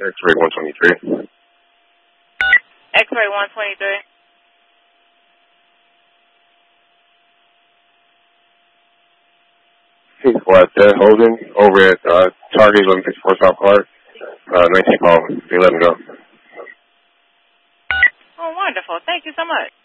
X-ray 123. X-ray 123. Flat holding over at Target 1154 South Clark. 19 call. 11 go. Oh, wonderful. Thank you so much.